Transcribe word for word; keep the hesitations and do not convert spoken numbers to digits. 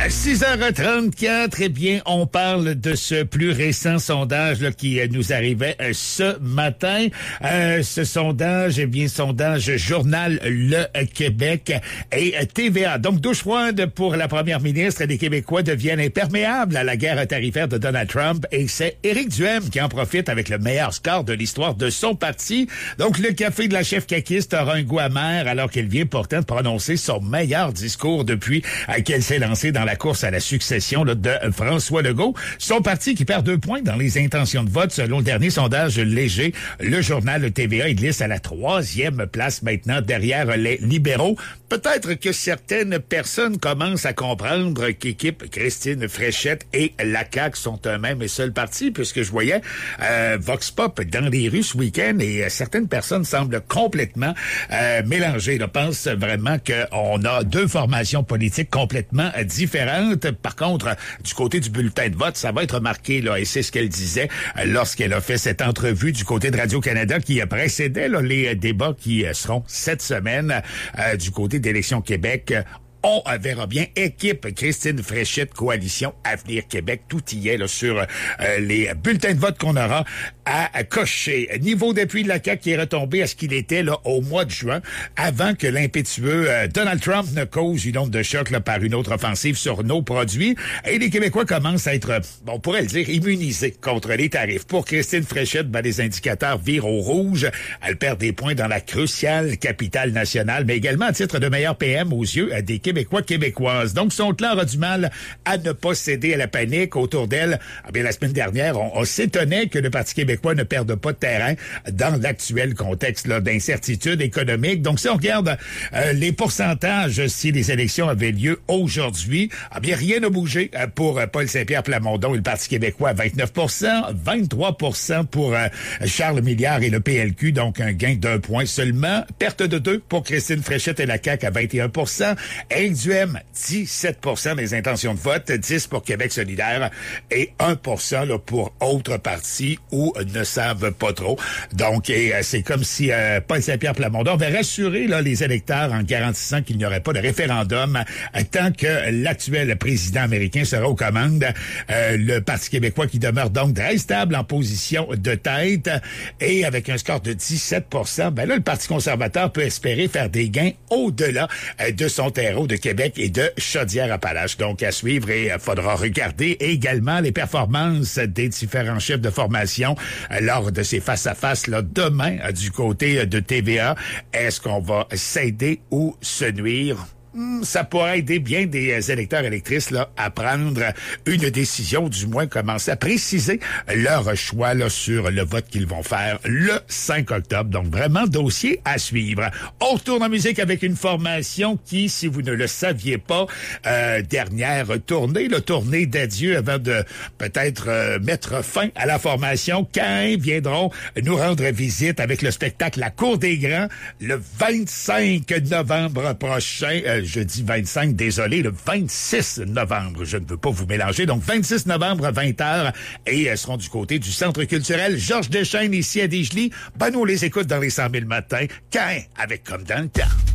À six heures trente-quatre, eh bien, on parle de ce plus récent sondage là, qui euh, nous arrivait euh, ce matin. Euh, ce sondage, eh bien, sondage Journal Le Québec et euh, T V A. Donc, douche froide pour la première ministre. Les Québécois deviennent imperméables à la guerre tarifaire de Donald Trump et c'est Éric Duhem qui en profite avec le meilleur score de l'histoire de son parti. Donc, le café de la chef caquiste aura un goût amer alors qu'elle vient pourtant de prononcer son meilleur discours depuis euh, qu'elle s'est lancée dans la course à la succession là, de François Legault. Son parti qui perd deux points dans les intentions de vote selon le dernier sondage léger. Le journal le T V A, il glisse à la troisième place maintenant derrière les libéraux. Peut-être que certaines personnes commencent à comprendre qu'équipe Christine Fréchette et la C A Q sont un même et seul parti, puisque je voyais euh, Vox Pop dans les rues ce week-end et euh, certaines personnes semblent complètement euh, mélangées. Je pense vraiment qu'on a deux formations politiques complètement euh, différentes. Par contre, du côté du bulletin de vote, ça va être marqué, là, et c'est ce qu'elle disait euh, lorsqu'elle a fait cette entrevue du côté de Radio-Canada qui précédait là, les débats qui euh, seront cette semaine euh, du côté d'Élections Québec. On verra bien. Équipe Christine Fréchette, Coalition Avenir Québec. Tout y est là, sur euh, les bulletins de vote qu'on aura à, à cocher. Niveau d'appui de la C A Q qui est retombé à ce qu'il était là au mois de juin, avant que l'impétueux euh, Donald Trump ne cause une onde de choc là, par une autre offensive sur nos produits. Et les Québécois commencent à être, bon, on pourrait le dire, immunisés contre les tarifs. Pour Christine Fréchette, ben, les indicateurs virent au rouge. Elle perd des points dans la cruciale capitale nationale, mais également à titre de meilleur P M aux yeux des Québécois. Québécois, québécoises. Donc, son clan aura du mal à ne pas céder à la panique autour d'elle. Ah bien, la semaine dernière, on, on s'étonnait que le Parti québécois ne perde pas de terrain dans l'actuel contexte là, d'incertitude économique. Donc, si on regarde euh, les pourcentages, si les élections avaient lieu aujourd'hui, ah bien, rien n'a bougé pour euh, Paul Saint-Pierre Plamondon et le Parti québécois à vingt-neuf pour cent, vingt-trois pour cent pour euh, Charles Milliard et le P L Q, donc un gain d'un point seulement. Perte de deux pour Christine Fréchette et la C A Q à vingt et un pour cent. Éric Duhem, dix-sept pour cent des intentions de vote, dix pour Québec solidaire et un pour cent là, pour autres partis ou ne savent pas trop. Donc, et, euh, c'est comme si euh, Paul Saint-Pierre Plamondon avait rassuré là, les électeurs en garantissant qu'il n'y aurait pas de référendum euh, tant que l'actuel président américain sera aux commandes. Euh, le Parti québécois qui demeure donc très stable en position de tête et avec un score de dix-sept pour cent, ben là, le Parti conservateur peut espérer faire des gains au-delà euh, de son terreau de Québec et de Chaudière-Appalaches. Donc, à suivre et il faudra regarder également les performances des différents chefs de formation euh, lors de ces face-à-face là demain euh, du côté de T V A. Est-ce qu'on va s'aider ou se nuire? Ça pourrait aider bien des électeurs électrices là, à prendre une décision, du moins commencer à préciser leur choix là, sur le vote qu'ils vont faire le cinq octobre. Donc, vraiment, dossier à suivre. On retourne en musique avec une formation qui, si vous ne le saviez pas, euh, dernière tournée, la tournée d'adieu avant de peut-être euh, mettre fin à la formation. Caïn viendront nous rendre visite avec le spectacle La Cour des Grands le vingt-cinq novembre prochain. Euh, je dis vingt-cinq, désolé, le vingt-six novembre. Je ne veux pas vous mélanger. Donc, vingt-six novembre, vingt heures, et elles seront du côté du Centre culturel Georges Deschênes, ici à Desjolies. Ben, nous, on les écoute dans les cent mille matins. Caïn, avec Comme dans le temps.